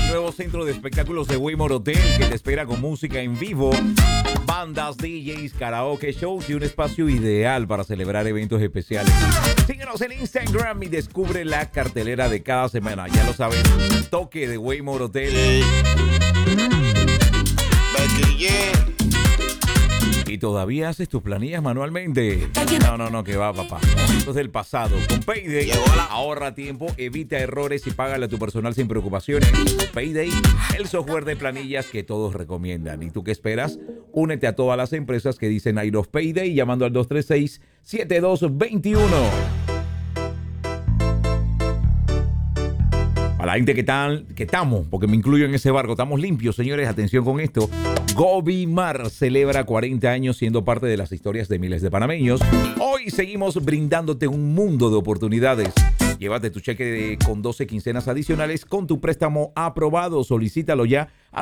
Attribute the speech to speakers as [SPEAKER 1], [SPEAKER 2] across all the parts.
[SPEAKER 1] nuevo centro de espectáculos de Waymore Hotel que te espera con música en vivo, bandas, DJs, karaoke, shows y un espacio ideal para celebrar eventos especiales. Síguenos en Instagram y descubre la cartelera de cada semana. Ya lo sabes, toque de Waymore Hotel. ¿Y todavía haces tus planillas manualmente? No, que va, papá. Esto es del pasado. Con Payday, ahorra tiempo, evita errores y págale a tu personal sin preocupaciones. Payday, el software de planillas que todos recomiendan. ¿Y tú qué esperas? Únete a todas las empresas que dicen I love Payday llamando al 236-7221. A la gente que estamos, porque me incluyo en ese barco, estamos limpios, señores, atención con esto. Govimar celebra 40 años siendo parte de las historias de miles de panameños. Hoy seguimos brindándote un mundo de oportunidades. Llévate tu cheque con 12 quincenas adicionales con tu préstamo aprobado. Solicítalo ya al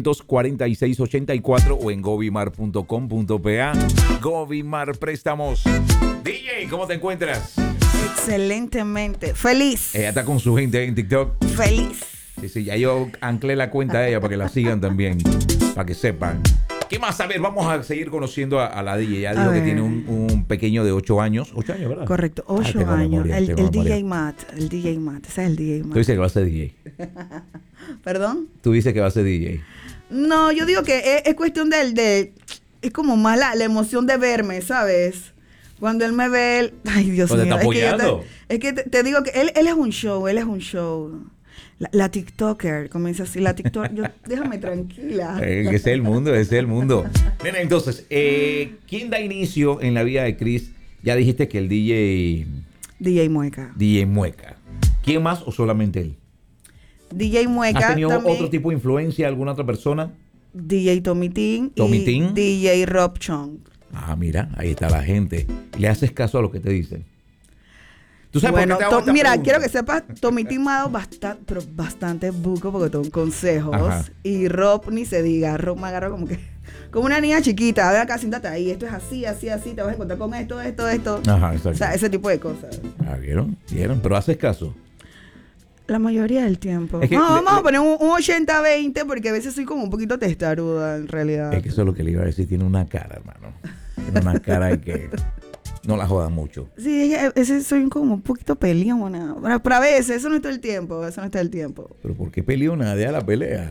[SPEAKER 1] 846-84 o en govimar.com.pa. Govimar Préstamos. DJ, ¿cómo te encuentras?
[SPEAKER 2] Excelentemente. Feliz.
[SPEAKER 1] Ella está con su gente en TikTok.
[SPEAKER 2] Feliz.
[SPEAKER 1] Sí, ya yo anclé la cuenta de ella para que la sigan también, para que sepan. ¿Qué más? A ver, vamos a seguir conociendo a la DJ. Ya dijo que tiene un pequeño de 8 años. 8 años, ¿verdad?
[SPEAKER 2] Correcto, 8 años. El DJ Matt. El DJ Matt. Ese es el DJ Matt.
[SPEAKER 1] Tú dices que va a ser DJ.
[SPEAKER 2] ¿Perdón?
[SPEAKER 1] Tú dices que va a ser DJ.
[SPEAKER 2] No, yo digo que es cuestión es como más la emoción de verme, ¿sabes? Cuando él me ve, ay, Dios mío.
[SPEAKER 1] ¿Te está apoyando?
[SPEAKER 2] Es que te digo que él es un show, La TikToker, comienza así, la TikToker, déjame tranquila.
[SPEAKER 1] Ese es el mundo, Nena, entonces, ¿quién da inicio en la vida de Chris? Ya dijiste que el DJ
[SPEAKER 2] Mueca.
[SPEAKER 1] DJ Mueca. ¿Quién más o solamente él?
[SPEAKER 2] DJ Mueca.
[SPEAKER 1] ¿Has tenido
[SPEAKER 2] también,
[SPEAKER 1] otro tipo de influencia, alguna otra persona?
[SPEAKER 2] DJ Tomitín y DJ Rob Chong.
[SPEAKER 1] Ah, mira, ahí está la gente. ¿Le haces caso a lo que te dicen? ¿Tú sabes
[SPEAKER 2] Bueno,
[SPEAKER 1] por qué te hago esta
[SPEAKER 2] mira,
[SPEAKER 1] pregunta?
[SPEAKER 2] quiero que sepas, Tomitín me ha dado bastante buco porque tengo consejos. Ajá. Y Rob, ni se diga, Rob me agarra como una niña chiquita. Ven acá, siéntate ahí, esto es así, te vas a encontrar con esto.
[SPEAKER 1] Ajá, exacto.
[SPEAKER 2] O sea, ese tipo de cosas.
[SPEAKER 1] Ah, ¿vieron? Pero haces caso.
[SPEAKER 2] La mayoría del tiempo. Es que vamos a poner un 80-20 porque a veces soy como un poquito testaruda en realidad.
[SPEAKER 1] Es que eso es lo que le iba a decir. Tiene una cara, hermano. Tiene una cara que no la joda mucho.
[SPEAKER 2] Sí, ese soy como un poquito peleona. Pero a veces, eso no está el tiempo.
[SPEAKER 1] ¿Pero por qué peleona? Deja la pelea.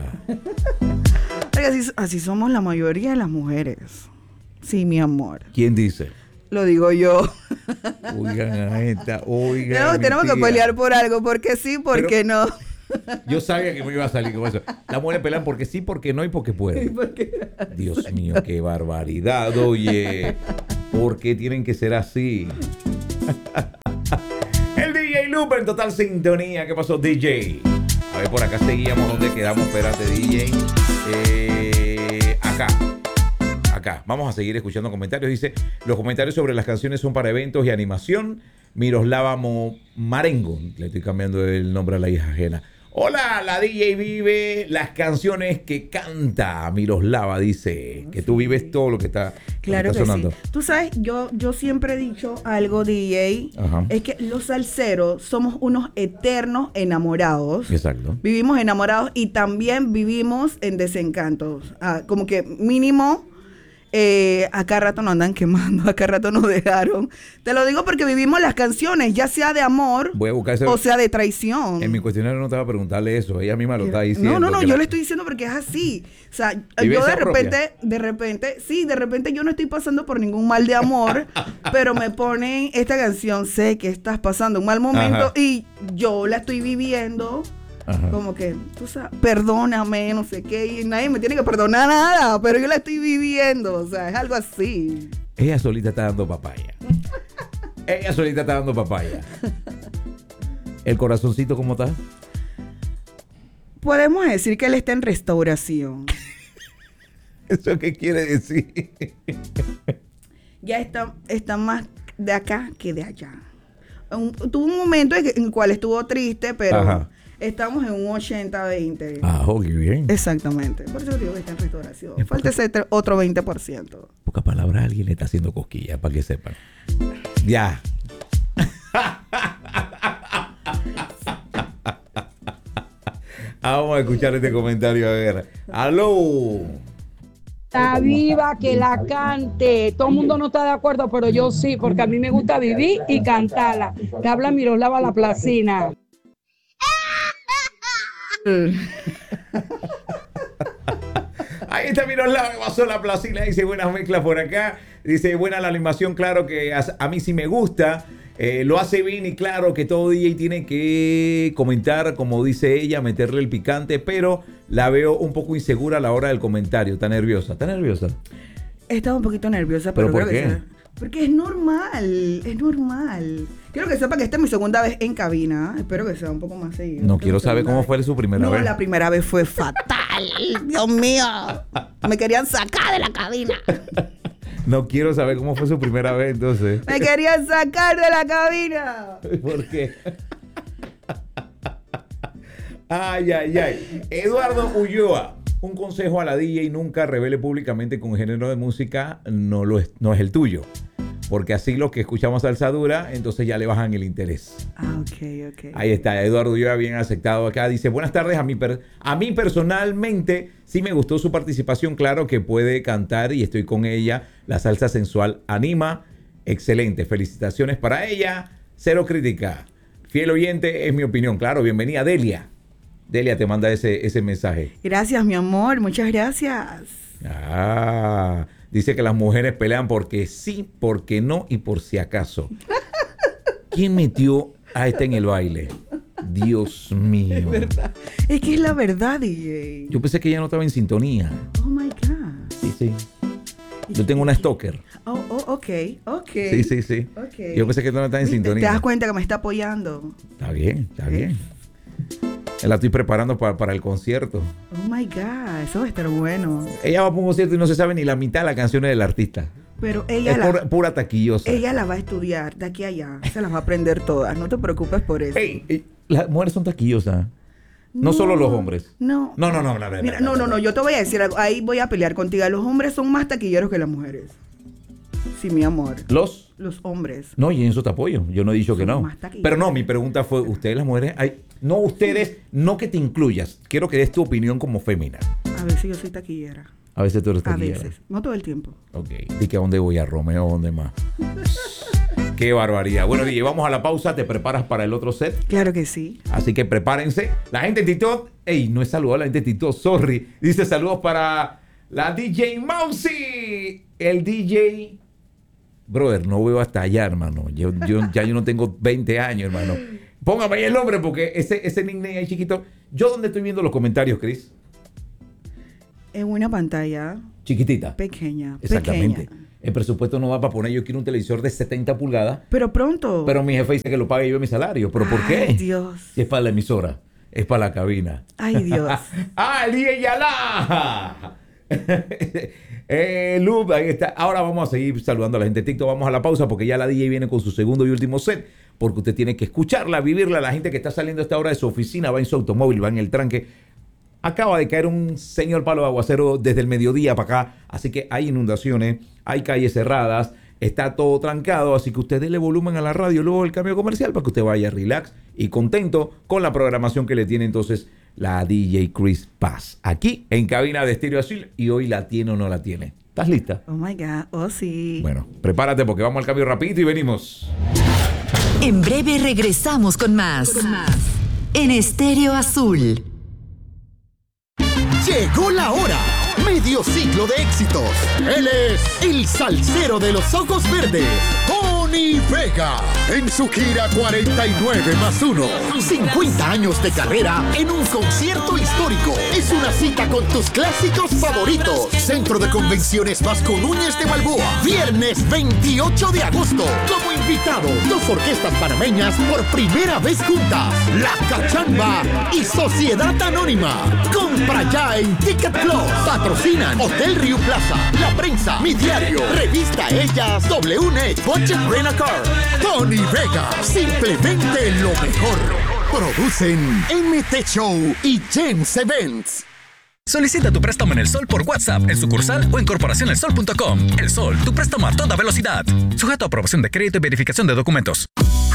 [SPEAKER 2] Así somos la mayoría de las mujeres. Sí, mi amor.
[SPEAKER 1] ¿Quién dice?
[SPEAKER 2] Lo digo yo.
[SPEAKER 1] Oigan a esta, oigan.
[SPEAKER 2] Tenemos que pelear por algo, porque sí, porque no.
[SPEAKER 1] Yo sabía que me iba a salir con eso. Las mujeres pelean porque sí, porque no y porque pueden. Dios mío, qué barbaridad, oye. ¿Por qué tienen que ser así? El DJ Lupe en total sintonía. ¿Qué pasó, DJ? A ver, por acá seguíamos. ¿Dónde quedamos? Espérate, DJ. Acá. Vamos a seguir escuchando comentarios. Dice, los comentarios sobre las canciones son para eventos y animación. Miroslava Marengo. Le estoy cambiando el nombre a la hija ajena. Hola, la DJ vive las canciones que canta. Miroslava dice que tú vives todo lo que está,
[SPEAKER 2] claro
[SPEAKER 1] lo que está sonando.
[SPEAKER 2] Sí. Tú sabes, yo siempre he dicho algo, DJ. Ajá. Es que los salseros somos unos eternos enamorados.
[SPEAKER 1] Exacto.
[SPEAKER 2] Vivimos enamorados y también vivimos en desencantos. Como que mínimo... acá rato nos andan quemando, acá rato nos dejaron. Te lo digo porque vivimos las canciones, ya sea de amor o sea de traición.
[SPEAKER 1] En mi cuestionario no te va a preguntarle eso, ella misma lo está diciendo.
[SPEAKER 2] No, yo le estoy diciendo porque es así. O sea, yo de repente yo no estoy pasando por ningún mal de amor, pero me ponen esta canción, sé que estás pasando un mal momento. Ajá. Y yo la estoy viviendo. Ajá. Como que, tú sabes, perdóname, no sé qué, y nadie me tiene que perdonar nada, pero yo la estoy viviendo, o sea, es algo así.
[SPEAKER 1] Ella solita está dando papaya. ¿El corazoncito cómo está?
[SPEAKER 2] Podemos decir que él está en restauración.
[SPEAKER 1] ¿Eso qué quiere decir?
[SPEAKER 2] Ya está más de acá que de allá. Tuvo un momento en el cual estuvo triste, pero... Ajá. Estamos en un 80-20.
[SPEAKER 1] Ah, qué bien.
[SPEAKER 2] Exactamente. Por eso digo que está en restauración. Falta ese otro 20%.
[SPEAKER 1] Pocas palabras, alguien le está haciendo cosquillas, para que sepan. Ya. Vamos a escuchar este comentario, a ver. ¡Aló!
[SPEAKER 3] Está viva, que la cante. Todo el mundo no está de acuerdo, pero yo sí, porque a mí me gusta vivir y cantarla. Te habla Miroslava La Placina.
[SPEAKER 1] Ahí está Miroslava, que pasó La Placina. Dice, buenas mezclas por acá. Dice, buena la animación, claro que a mí sí me gusta. Lo hace bien y claro que todo DJ tiene que comentar, como dice ella, meterle el picante, pero la veo un poco insegura a la hora del comentario. ¿Está nerviosa? ¿Está nerviosa?
[SPEAKER 2] Estaba un poquito nerviosa,
[SPEAKER 1] pero
[SPEAKER 2] ¿por
[SPEAKER 1] qué?
[SPEAKER 2] Porque es normal, es normal. Quiero que sepa que esta es mi segunda vez en cabina. Espero que sea un poco más seguido.
[SPEAKER 1] No quiero saber cómo fue su primera vez.
[SPEAKER 2] No, la primera vez fue fatal. Dios mío. Me querían sacar de la cabina.
[SPEAKER 1] No quiero saber cómo fue su primera vez, entonces.
[SPEAKER 2] Me querían sacar de la cabina.
[SPEAKER 1] ¿Por qué? Ay, ay, ay. Eduardo Ulloa. Un consejo a la DJ: nunca revele públicamente que un género de música no es el tuyo. Porque así los que escuchamos salsa dura, entonces ya le bajan el interés.
[SPEAKER 2] Ok.
[SPEAKER 1] Ahí está, Eduardo Ulloa, bien aceptado acá. Dice, buenas tardes, a mí personalmente sí me gustó su participación. Claro que puede cantar y estoy con ella. La salsa sensual anima. Excelente, felicitaciones para ella. Cero crítica. Fiel oyente, es mi opinión. Claro, bienvenida, Delia. Delia te manda ese mensaje.
[SPEAKER 2] Gracias, mi amor, muchas gracias.
[SPEAKER 1] Dice que las mujeres pelean porque sí, porque no y por si acaso. ¿Quién metió a esta en el baile? Dios mío.
[SPEAKER 2] Es verdad. Es que es la verdad, DJ.
[SPEAKER 1] Yo pensé que ella no estaba en sintonía.
[SPEAKER 2] Oh my God.
[SPEAKER 1] Sí. Yo tengo una stalker.
[SPEAKER 2] Ok.
[SPEAKER 1] Sí. Okay. Yo pensé que tú no estabas en sintonía.
[SPEAKER 2] ¿Te das cuenta que me está apoyando?
[SPEAKER 1] Está bien. La estoy preparando para el concierto.
[SPEAKER 2] Oh my God, eso va a estar bueno.
[SPEAKER 1] Ella va para un concierto y no se sabe ni la mitad de las canciones del artista.
[SPEAKER 2] Pero ella
[SPEAKER 1] es pura taquillosa.
[SPEAKER 2] Ella la va a estudiar de aquí a allá. Se las va a aprender todas. No te preocupes por eso.
[SPEAKER 1] Las mujeres son taquillosas. No solo los hombres.
[SPEAKER 2] No. No. Yo te voy a decir algo. Ahí voy a pelear contigo. Los hombres son más taquilleros que las mujeres. Sí, mi amor.
[SPEAKER 1] Los
[SPEAKER 2] hombres.
[SPEAKER 1] No, y en eso te apoyo. Yo no he dicho que no. Pero no, mi pregunta fue, ustedes las mujeres, no ustedes, no que te incluyas. Quiero que des tu opinión como fémina.
[SPEAKER 2] A veces yo soy taquillera.
[SPEAKER 1] A veces tú eres taquillera.
[SPEAKER 2] A veces, no todo el tiempo.
[SPEAKER 1] Ok. ¿Y que a dónde voy? ¿A Romeo? ¿A dónde más? Qué barbaridad. Bueno, DJ, vamos a la pausa. ¿Te preparas para el otro set?
[SPEAKER 2] Claro que sí.
[SPEAKER 1] Así que prepárense. La gente de TikTok, no he saludado a la gente de TikTok, sorry. Dice saludos para la DJ Mousy. El DJ... Brother, no veo hasta allá, hermano. Yo no tengo 20 años, hermano. Póngame ahí el nombre porque ese nickname ahí chiquito. ¿Yo dónde estoy viendo los comentarios, Chris?
[SPEAKER 2] En una pantalla.
[SPEAKER 1] Chiquitita.
[SPEAKER 2] Pequeña.
[SPEAKER 1] Exactamente. El presupuesto no va para poner, yo quiero un televisor de 70 pulgadas.
[SPEAKER 2] Pero pronto.
[SPEAKER 1] Pero mi jefe dice que lo pague yo mi salario. ¿Pero por qué?
[SPEAKER 2] Ay, Dios.
[SPEAKER 1] Si es para la emisora, es para la cabina.
[SPEAKER 2] Ay, Dios.
[SPEAKER 1] ¡El DJ Yalá! Lub, ahí está. Ahora vamos a seguir saludando a la gente de TikTok. Vamos a la pausa porque ya la DJ viene con su segundo y último set. Porque usted tiene que escucharla, vivirla. La gente que está saliendo a esta hora de su oficina, va en su automóvil, va en el tranque. Acaba de caer un señor palo de aguacero desde el mediodía para acá. Así que hay inundaciones, hay calles cerradas, está todo trancado. Así que usted déle volumen a la radio luego del cambio comercial para que usted vaya relax y contento con la programación que le tiene entonces la DJ Chris Paz. Aquí en cabina de Estéreo Azul, y hoy la tiene o no la tiene. ¿Estás lista?
[SPEAKER 2] Oh my God, oh sí.
[SPEAKER 1] Bueno, prepárate porque vamos al cambio rapidito y venimos.
[SPEAKER 4] En breve regresamos con más. En Estéreo Azul.
[SPEAKER 5] Llegó la hora. Medio siglo de éxitos. Él es el salsero de los ojos verdes, Tony Vega, en su gira 49+1. 50 años de carrera en un concierto histórico. Es una cita con tus clásicos favoritos. Centro de Convenciones Vasco Núñez de Balboa. Viernes 28 de agosto. Como invitado, 2 orquestas panameñas por primera vez juntas. La Cachamba y Sociedad Anónima. Compra ya en Ticket Plus. Patrocinan Hotel Rio Plaza, La Prensa, Mi Diario, Revista Ellas, WNet, Budget Rent-A-Car. Tony Vega, simplemente lo mejor. Producen MT Show y James Events.
[SPEAKER 6] Solicita tu préstamo en El Sol por WhatsApp, en sucursal o en corporacionelsol.com. El Sol, tu préstamo a toda velocidad. Sujeto a aprobación de crédito y verificación de documentos.